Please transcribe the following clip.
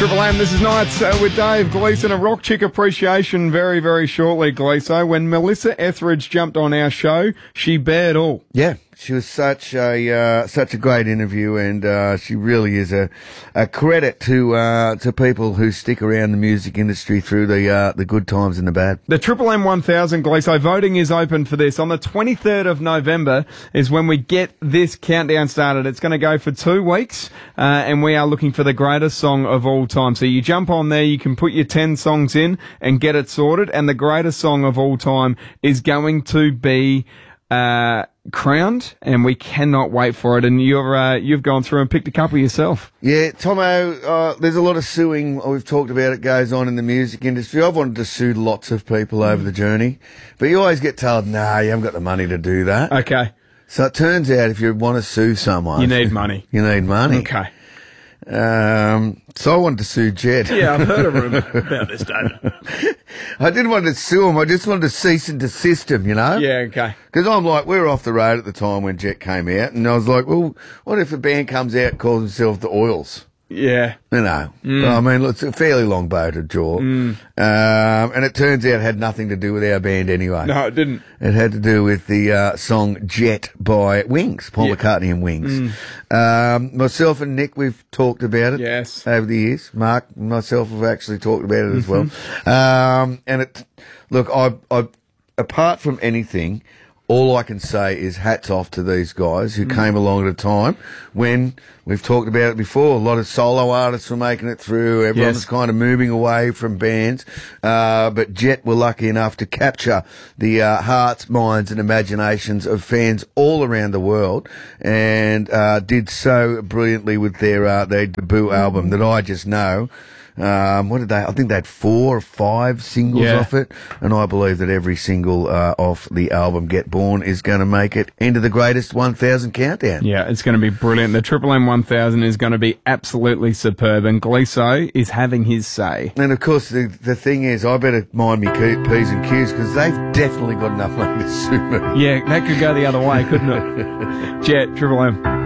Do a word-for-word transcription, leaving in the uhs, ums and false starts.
Triple M, this is Nights uh, with Dave Gleeson. A Rock Chick appreciation very, very shortly, Gleeso. When Melissa Etheridge jumped on our show, she bared all. Yeah, she was such a uh, such a great interview, and uh, she really is a, a credit to uh, to people who stick around the music industry through the uh, the good times and the bad. The Triple M one thousand, Gleeso, voting is open for this. On the twenty-third of November is when we get this countdown started. It's going to go for two weeks, uh, and we are looking for the greatest song of all time. So you jump on there, you can put your ten songs in and get it sorted, and the greatest song of all time is going to be uh, crowned, and we cannot wait for it. And you're uh, you've gone through and picked a couple yourself. Yeah, Tomo, uh, there's a lot of suing, we've talked about it, goes on in the music industry. I've wanted to sue lots of people mm. over the journey, but you always get told, nah, you haven't got the money to do that. Okay. So it turns out if you want to sue someone... You need money. You need money. Okay. Um, so I wanted to sue Jet. Yeah, I've heard a rumour about this, David. I didn't want to sue him. I just wanted to cease and desist him, you know? Yeah, okay. Because I'm like, we were off the road at the time when Jet came out, and I was like, well, what if a band comes out and calls themselves the Oils? Yeah. You know, Mm. I mean, it's a fairly long boated jaw. Mm. Um, and it turns out it had nothing to do with our band anyway. No, it didn't. It had to do with the uh, song Jet by Wings, Paul Yeah. McCartney and Wings. Mm. Um, myself and Nick, we've talked about it Yes. over the years. Mark and myself have actually talked about it as well. Mm-hmm. Um, and it, look, I, I, apart from anything, all I can say is hats off to these guys who mm. came along at a time when, we've talked about it before, a lot of solo artists were making it through, everyone Yes. was kind of moving away from bands, uh, but Jet were lucky enough to capture the uh, hearts, minds and imaginations of fans all around the world, and uh, did so brilliantly with their, uh, their debut mm. album that I just know. Um, what did they? I think they had four or five singles Yeah. off it, and I believe that every single uh, off the album Get Born is going to make it into the greatest one thousand countdown. Yeah, it's going to be brilliant. The Triple M one thousand is going to be absolutely superb, and Gleeso is having his say. And of course, the the thing is, I better mind me P's and Q's because they've definitely got enough money to sue me. Yeah, that could go the other way, couldn't it? Jet, Triple M.